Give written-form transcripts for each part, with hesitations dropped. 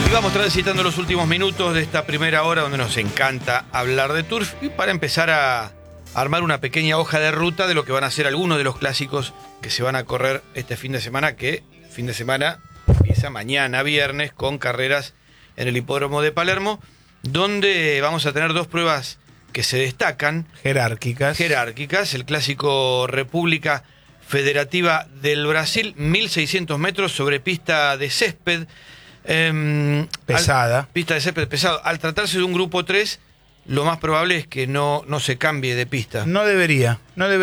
Y vamos transitando los últimos minutos de esta primera hora donde nos encanta hablar de turf y para empezar a armar una pequeña hoja de ruta de lo que van a ser algunos de los clásicos que se van a correr este fin de semana, que fin de semana empieza mañana viernes con carreras en el hipódromo de Palermo, donde vamos a tener dos pruebas que se destacan. Jerárquicas. El clásico República Federativa del Brasil, 1600 metros sobre pista de césped. Pesada. Pista de césped pesado. Al tratarse de un grupo 3, lo más probable es que no se cambie de pista. No debería.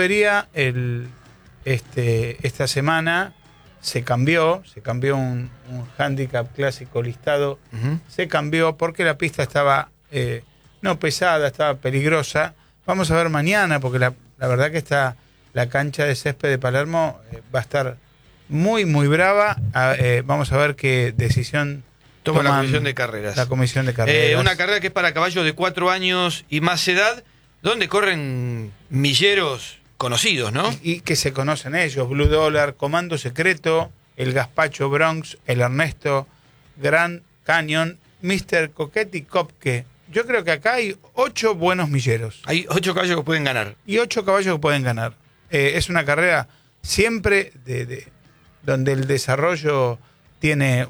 Esta semana se cambió un handicap clásico listado. Se cambió porque la pista estaba no pesada, estaba peligrosa. Vamos a ver mañana, porque la verdad que la cancha de césped de Palermo va a estar muy, muy brava. Vamos a ver qué decisión toma la comisión de carreras. La comisión de carreras. Una carrera que es para caballos de 4 años y más edad, donde corren milleros conocidos, ¿no? Y que se conocen ellos: Blue Dollar, Comando Secreto, el Gaspacho Bronx, el Ernesto, Grand Canyon, Mr. Coquette y Kopke. Yo creo que acá hay 8 buenos milleros. Hay 8 caballos que pueden ganar. Y 8 caballos que pueden ganar. Es una carrera siempre donde el desarrollo tiene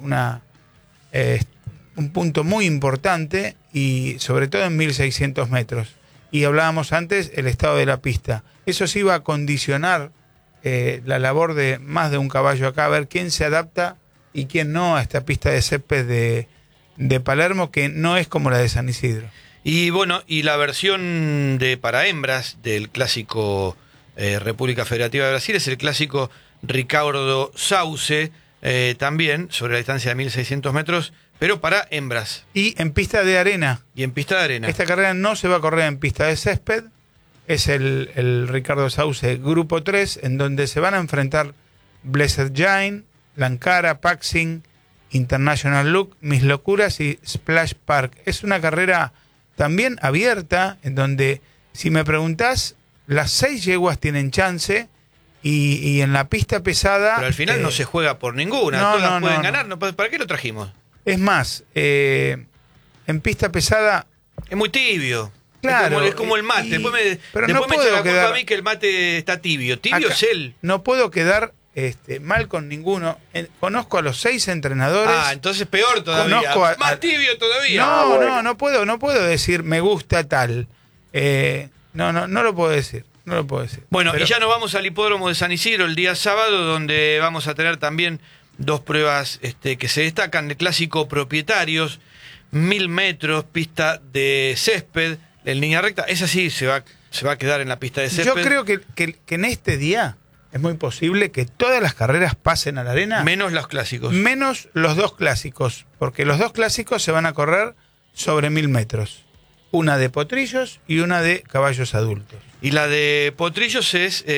un punto muy importante, y sobre todo en 1600 metros. Y hablábamos antes el estado de la pista. Eso sí va a condicionar la labor de más de un caballo acá, a ver quién se adapta y quién no a esta pista de césped de Palermo, que no es como la de San Isidro. Y bueno, y la versión para hembras del clásico República Federativa de Brasil es el clásico Ricardo Sauce, también sobre la distancia de 1600 metros, pero para hembras. Y en pista de arena. Esta carrera no se va a correr en pista de césped. Es el Ricardo Sauce Grupo 3, en donde se van a enfrentar Blessed Giant, Lancara, Paxing, International Look, Mis Locuras y Splash Park. Es una carrera también abierta, en donde, si me preguntás, las 6 yeguas tienen chance, y en la pista pesada... Pero al final no se juega por ninguna, todas pueden ganar. ¿Para qué lo trajimos? Es más, en pista pesada... Es muy tibio. Claro. Es como el mate. Después me echa la culpa a mí que el mate está tibio. Tibio es él. No puedo quedar mal con ninguno. Conozco a los 6 entrenadores. Entonces peor todavía. Más tibio todavía. No puedo decir me gusta tal. No lo puedo decir. Bueno, y ya nos vamos al hipódromo de San Isidro el día sábado, donde vamos a tener también dos pruebas que se destacan de clásico propietarios, 1000 metros, pista de césped, en línea recta. Esa sí se va a quedar en la pista de césped. Yo creo que en este día es muy posible que todas las carreras pasen a la arena. Menos los clásicos. Menos los 2 clásicos, porque los 2 clásicos se van a correr sobre 1000 metros. Una de potrillos y una de caballos adultos. Y la de potrillos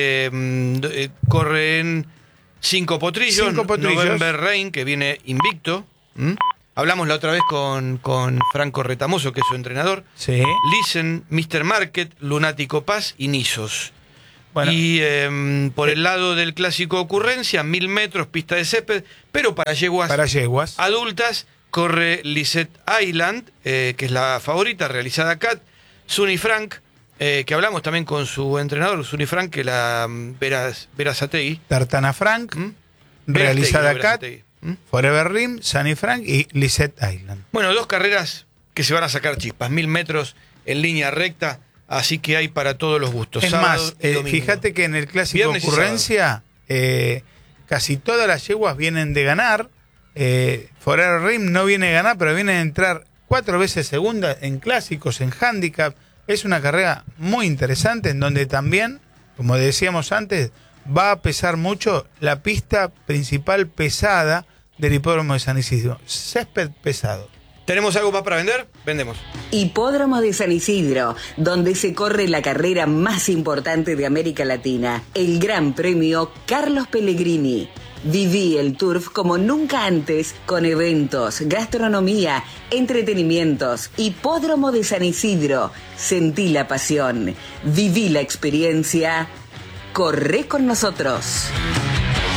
corren 5 potrillos. November Rain, que viene invicto. Hablamos la otra vez con Franco Retamoso, que es su entrenador. Sí. Listen, Mr. Market, Lunático Paz y Nisos. Bueno, y por el lado del clásico Ocurrencia, 1000 metros, pista de césped, pero para yeguas adultas corre Lisette Island, que es la favorita, realizada acá. Sunny Frank, que hablamos también con su entrenador, Sunny Frank, que la Verazategui. Tartana Frank, realizada acá. Forever Rim, Sunny Frank y Lisette Island. Bueno, 2 carreras que se van a sacar chispas, 1000 metros en línea recta, así que hay para todos los gustos. Es más, fíjate que en el clásico Ocurrencia casi todas las yeguas vienen de ganar. Forever Rim no viene a ganar, pero viene a entrar 4 veces segunda en clásicos, en handicap. Es una carrera muy interesante, en donde también, como decíamos antes, va a pesar mucho la pista principal pesada del hipódromo de San Isidro. Césped pesado. ¿Tenemos algo más para vender? Vendemos. Hipódromo de San Isidro, donde se corre la carrera más importante de América Latina, el Gran Premio Carlos Pellegrini. Viví el turf como nunca antes, con eventos, gastronomía, entretenimientos. Hipódromo de San Isidro. Sentí la pasión. Viví la experiencia. Corre con nosotros.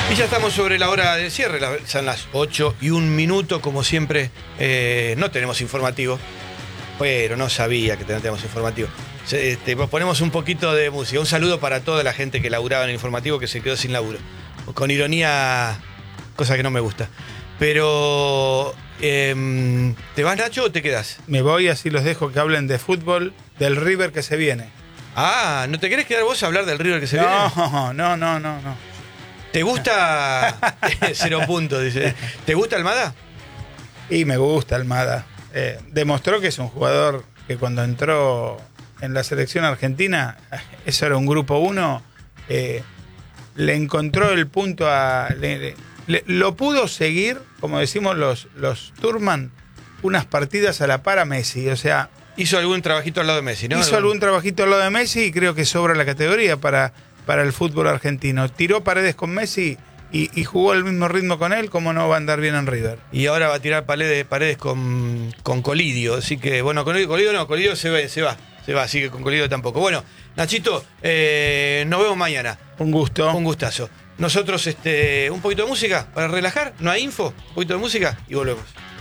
Y ya estamos sobre la hora del cierre, son las 8:01, como siempre. No tenemos informativo, pero no sabía que teníamos informativo. Ponemos un poquito de música. Un saludo para toda la gente que laburaba en el informativo que se quedó sin laburo. Con ironía, cosa que no me gusta. Pero, ¿te vas, Nacho, o te quedas? Me voy, así los dejo que hablen de fútbol, del River que se viene. Ah, ¿no te querés quedar vos a hablar del River que se viene? No. ¿Te gusta? 0 puntos, dice. ¿Te gusta Almada? Y me gusta Almada. Demostró que es un jugador que cuando entró en la selección argentina, eso era un grupo 1, le encontró el punto lo pudo seguir, como decimos los Turman, unas partidas a la par a Messi. O sea, hizo algún trabajito al lado de Messi, ¿no? Hizo algún trabajito al lado de Messi y creo que sobra la categoría para el fútbol argentino. Tiró Paredes con Messi y jugó al mismo ritmo con él, como no va a andar bien en River. Y ahora va a tirar Paredes con Colidio. Así que, bueno, Colidio se va, así que con Colidio tampoco. Bueno, Nachito, nos vemos mañana. Un gusto. Un gustazo. Nosotros, un poquito de música para relajar. ¿No hay info? Un poquito de música y volvemos.